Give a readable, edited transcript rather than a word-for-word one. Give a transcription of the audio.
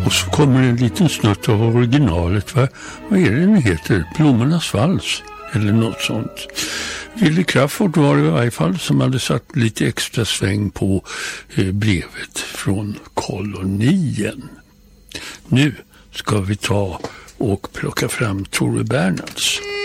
Och så kommer en liten snutt av originalet. Vad är det den heter? Blommornas vals eller något sånt. Willy Crawford var det i varje fall som hade satt lite extra sväng på brevet från kolonien. Nu ska vi ta och plocka fram Tore Bernhards.